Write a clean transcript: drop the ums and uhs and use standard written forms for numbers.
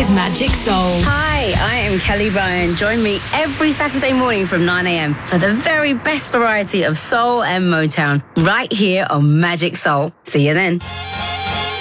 is Magic Soul. Hi, I am Kelly Ryan. Join me every Saturday morning from 9 a.m. for the very best variety of soul and Motown right here on Magic Soul. See you then.